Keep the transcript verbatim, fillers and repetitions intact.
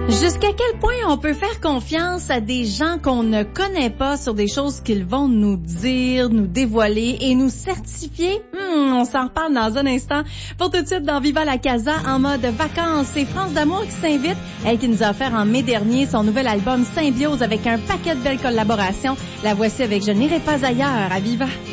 Jusqu'à quel point on peut faire confiance à des gens qu'on ne connaît pas sur des choses qu'ils vont nous dire, nous dévoiler et nous certifier? Hmm, on s'en reparle dans un instant. Pour tout de suite, dans Viva la Casa, en mode vacances, c'est France d'amour qui s'invite. Elle qui nous a offert en mai dernier son nouvel album Symbiose avec un paquet de belles collaborations. La voici avec Je n'irai pas ailleurs à Viva.